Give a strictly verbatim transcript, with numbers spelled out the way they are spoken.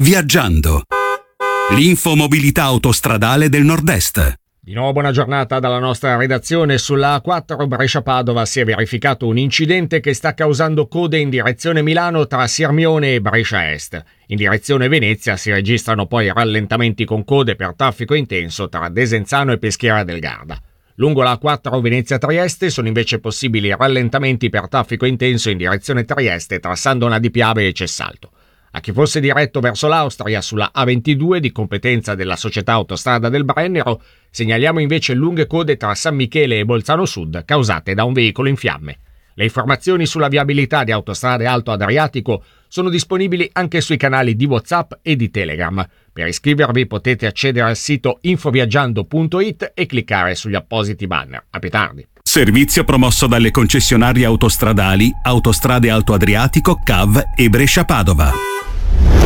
Viaggiando. L'infomobilità autostradale del Nord-Est. Di nuovo buona giornata dalla nostra redazione. Sulla A quattro Brescia-Padova si è verificato un incidente che sta causando code in direzione Milano tra Sirmione e Brescia Est. In direzione Venezia si registrano poi rallentamenti con code per traffico intenso tra Desenzano e Peschiera del Garda. Lungo la A quattro Venezia-Trieste sono invece possibili rallentamenti per traffico intenso in direzione Trieste tra Sandona di Piave e Cessalto. A chi fosse diretto verso l'Austria sulla A ventidue di competenza della società Autostrada del Brennero, segnaliamo invece lunghe code tra San Michele e Bolzano Sud causate da un veicolo in fiamme. Le informazioni sulla viabilità di Autostrade Alto Adriatico sono disponibili anche sui canali di WhatsApp e di Telegram. Per iscrivervi potete accedere al sito infoviaggiando punto it e cliccare sugli appositi banner. A più tardi. Servizio promosso dalle concessionarie autostradali Autostrade Alto Adriatico, C A V e Brescia Padova.